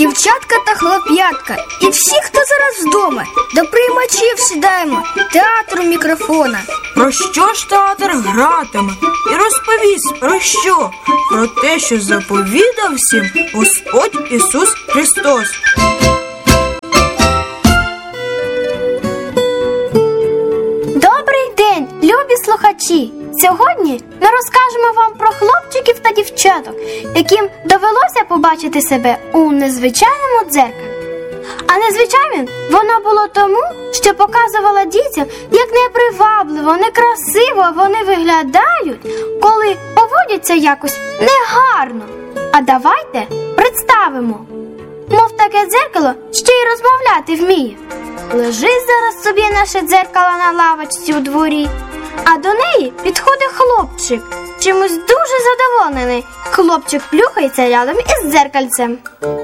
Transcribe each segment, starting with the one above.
дівчатка та хлоп'ятка і всі, хто зараз вдома, до приймачів сідаємо, театру мікрофона. Про що ж театр гратиме? І розповість про що? Про те, що заповідав всім Господь Ісус Христос. Добрий день, любі слухачі! Сьогодні ми розкажемо вам про хлопчиків та дівчаток, яким довелося побачити себе у незвичайному дзеркалі. А незвичайним воно було тому, що показувало дітям, як непривабливо, некрасиво вони виглядають, коли поводяться якось негарно. А давайте представимо. Мов таке дзеркало ще й розмовляти вміє. Лежить зараз собі наше дзеркало на лавочці у дворі, а до неї підходить хлопчик, чимось дуже задоволений. Хлопчик плюхається рядом із дзеркальцем.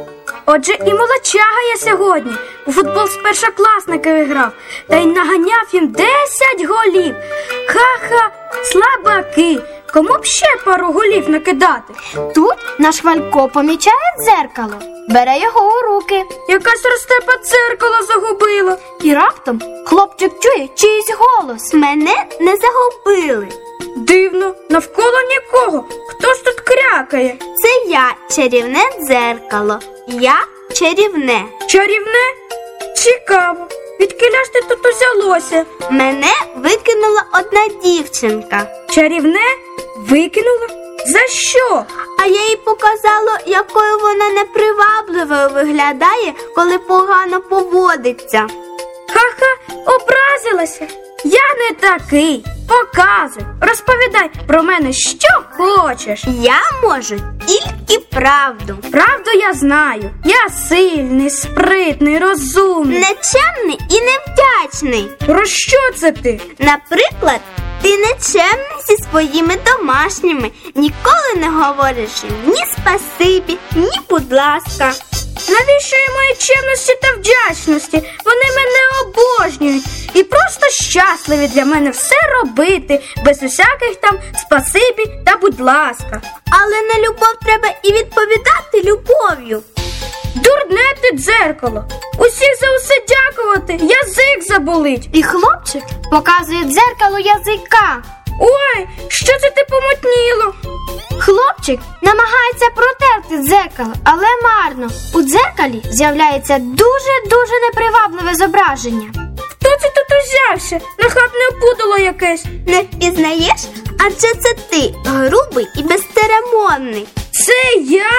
Отже, і молодчага я сьогодні у футбол з першокласниками грав, та й наганяв їм 10 голів. Ха-ха, слабаки, кому б ще пару голів накидати? Тут наш Валько помічає дзеркало, бере його у руки. Якась розтепа дзеркало загубила. І раптом хлопчик чує чийсь голос. Мене не загубили. Дивно, навколо нікого. Хто ж тут крякає? Це я, чарівне дзеркало. Я чарівне. Чарівне? Цікаво. Відкіля ж ти тут узялося? Мене викинула одна дівчинка. Чарівне? Викинула? За що? А я їй показала, якою вона непривабливою виглядає, коли погано поводиться. Ха-ха, образилася. Я не такий. Показуй, розповідай про мене, що хочеш. Я можу тільки правду. Правду я знаю. Я сильний, спритний, розумний. Нечемний і невдячний. Про що це ти? Наприклад, ти нечемний зі своїми домашніми. Ніколи не говориш ні спасибі, ні будь ласка. Навіщо їм мої чемності та вдячності? Вони мене обожнюють і просто щасливі для мене все робити, без усяких там спасибі та будь ласка. Але на любов треба і відповідати любов'ю. Дурне ти дзеркало! Усіх за усе дякувати, язик заболить. І хлопчик показує дзеркалу язика. Ой, що це ти помутніло? Хлопчик намагається протерти дзеркало, але марно. У дзеркалі з'являється дуже-дуже непривабливе зображення. Хто це тут узявся? Нахабне опудало якесь. Не впізнаєш? Адже це ти, грубий і безцеремонний. Це я?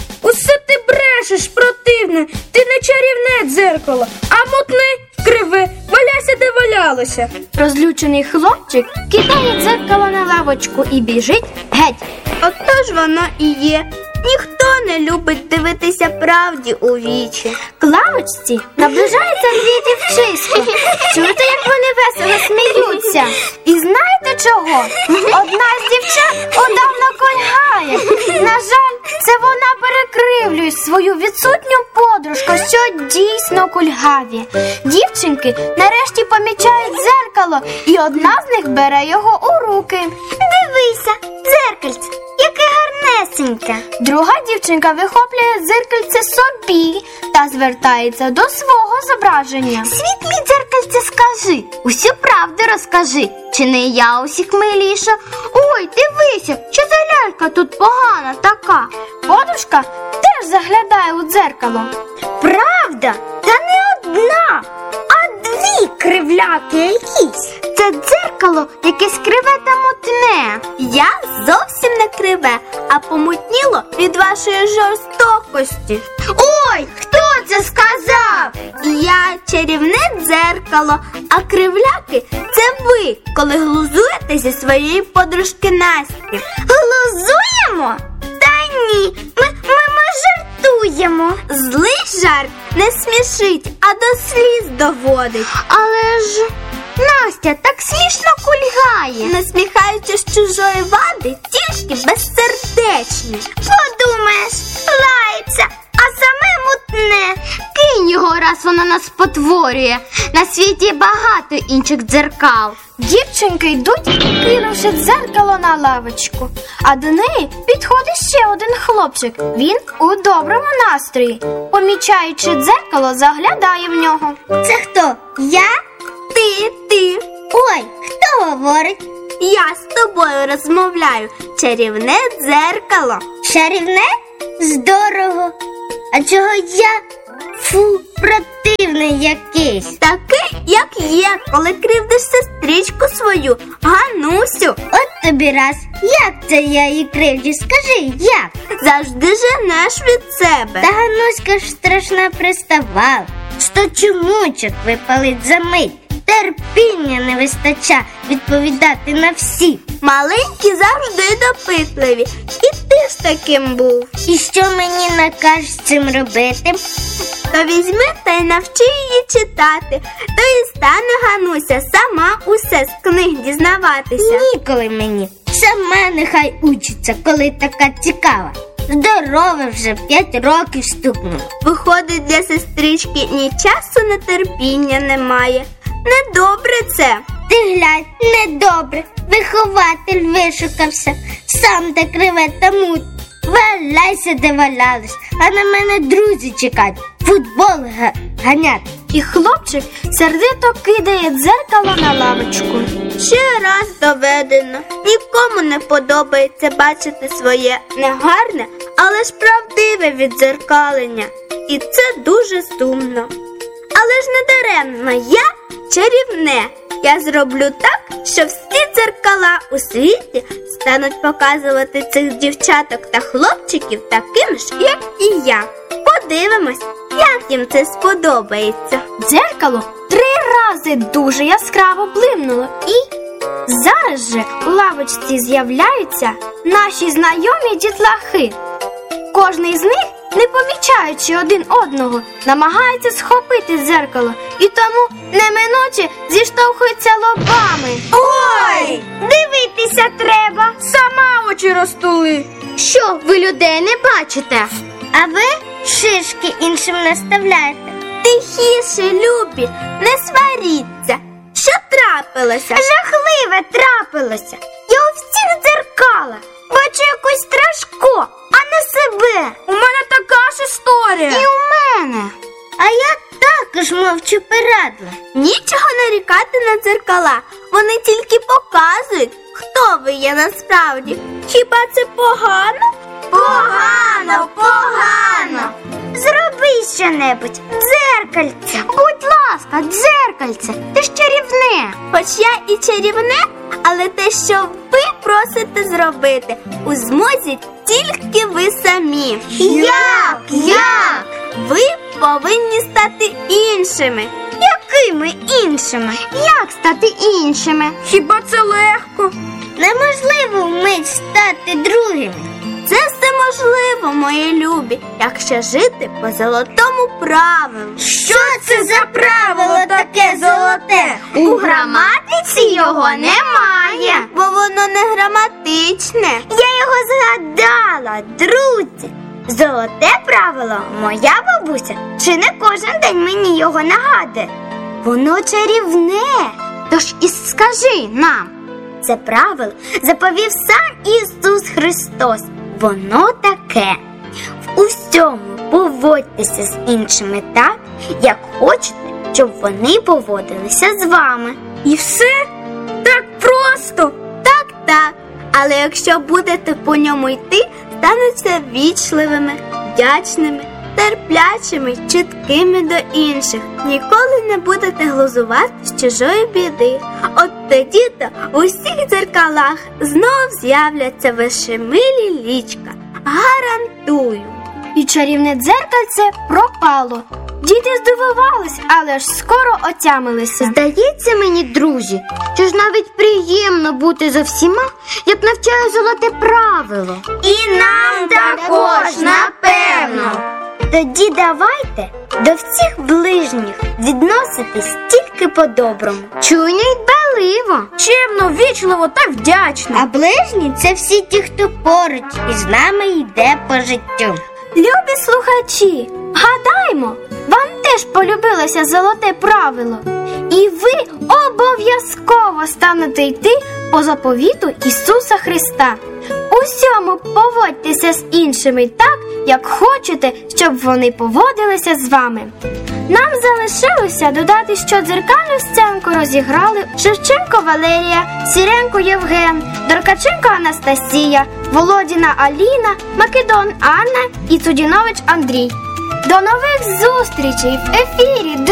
Усе ти брешеш, противне. Ти не чарівне дзеркало, а мутне, криве. Валяйся, де валялося. Розлючений хлопчик кидає дзеркало на лавочку і біжить геть. Отож воно і є. Ніхто не любить дивитися правді у вічі. К лавочці наближаються дві дівчиськи. Чуєте, як вони весело сміються? І знаєте чого? Одна з дівчат удавно кульгає. На жаль, це вона перекривлює свою відсутню подружку, що дійсно кульгаві. Дівчинки нарешті помічають дзеркало, і одна з них бере його у руки. Дивися, дзеркальце, яке гарнесеньке. Друга дівчинка вихоплює дзеркальце собі та звертається до свого зображення. Світлі дзеркальце, скажи, усю правду розкажи. Чи не я усіх миліша? Ой, дивися, що за лялька тут погана така. Подружка теж заглядає у дзеркало. Правда? Та не одна, а дві кривляки якісь. Це дзеркало якесь криве та мутне. Я зовсім не криве, а помутніло від вашої жорстокості. Ой, хто це сказав? Я чарівне дзеркало, а кривляки – це ви, коли глузуєте зі своєї подружки Насті. Глузуємо? Та ні, ми жартуємо. Злий жарт не смішить, а до сліз доводить. Але ж Настя так смішно кульгає. Насміхаючись з чужої вади, тільки безсердечні. Подумаєш, лається, а саме мутне. Кинь його, раз вона спотворює. На світі багато інших дзеркал. Дівчинки йдуть, кинувши дзеркало на лавочку. А до неї підходить ще один хлопчик. Він у доброму настрої. Помічаючи дзеркало, заглядає в нього. Це хто? Я? Ти. Ой, хто говорить? Я з тобою розмовляю. Чарівне дзеркало. Чарівне? Здорово. А чого я? Фу, противний якийсь. Такий, як є, коли кривдиш сестричку свою, Ганусю. От тобі раз. Як це я її кривдю? Скажи, як? Завжди женеш від себе. Та Гануська ж страшна приставала. Сто чумучок випалить за мить. Терпіння не вистача відповідати на всі. Маленькі завжди допитливі. І ти ж таким був. І що мені накажеш з цим робити? То візьми та й навчи її читати. То і стане Гануся сама усе з книг дізнаватися. Ніколи мені. Сама нехай учиться, коли така цікава. Здорове вже 5 років стукнуло. Виходить, для сестрички ні часу на терпіння немає. Недобре це. Ти глянь, недобре. Вихователь вишукався. Сам так реве та мут. Валяйся, де валялись. А на мене друзі чекають. Футбол ганять. І хлопчик сердито кидає дзеркало на лавочку. Ще раз доведено. Нікому не подобається бачити своє негарне, але ж правдиве віддзеркалення. І це дуже сумно. Але ж не даремно, я чарівне. Я зроблю так, що всі дзеркала у світі стануть показувати цих дівчаток та хлопчиків таким ж, як і я. Подивимось, як їм це сподобається. Дзеркало 3 рази дуже яскраво блимнуло. І зараз же у лавочці з'являються наші знайомі дітлахи. Кожний з них, не помічаючи один одного, намагається схопити дзеркало і тому неминуче зіштовхуються лобами. Ой! Дивитися треба! Сама очі розтули. Що, ви людей не бачите? А ви шишки іншим наставляєте. Тихіше, любі, не сваріться. Що трапилося? Жахливе трапилося. Я у всіх дзеркалах бачу якусь Страшко, а не себе. У мене така ж історія. І у мене. А я також мовчу порадла. Нічого нарікати на дзеркала. Вони тільки показують, хто ви є насправді. Хіба це погано? Погано. Зроби щонебудь. Дзеркальце. Будь ласка, дзеркальце. Ти ж чарівне. Хоч я і чарівне, але те, що ви просите зробити, у змозі тільки ви самі. Як? Ви повинні стати іншими. Якими іншими? Як стати іншими? Хіба це легко? Неможливо вмить стати другими. Це все можливо, мої любі, якщо жити по золотому правилу. Що це за правило таке золоте? У граматиці його немає. Бо воно не граматичне. Я його згадала, друзі. Золоте правило моя бабуся чи не кожен день мені його нагадує. Воно чарівне. Тож і скажи нам. Це правило заповів сам Ісус Христос. Воно таке. В усьому поводьтеся з іншими так, як хочете, щоб вони поводилися з вами. І все? Так просто? Так. Але якщо будете по ньому йти, станете вічливими, вдячними, терплячими, чуткими до інших. Ніколи не будете глузувати з чужої біди. От тоді-то у всіх дзеркалах знов з'являться ваші милі лічка. Гарантую. І чарівне дзеркальце пропало. Діти здивувались, але ж скоро отямилися. Здається мені, друзі, що ж навіть приємно бути зо всіма, як навчає золоте правило. І нам також, напевно. Тоді давайте до всіх ближніх відноситись тільки по-доброму. Чуйно й дбайливо. Чемно, вічливо та вдячно. А ближні – це всі ті, хто поруч із нами йде по життю. Любі слухачі, гадаймо, вам теж теж полюбилося золоте правило. І ви обов'язково станете йти по заповіту Ісуса Христа. Усьому поводьтеся з іншими так, як хочете, щоб вони поводилися з вами. Нам залишилося додати, що дзеркальну сценку розіграли Шевченко Валерія, Сіренко Євген, Доркаченко Анастасія, Володіна Аліна, Македон Анна і Цудінович Андрій. До нових зустрічей в ефірі!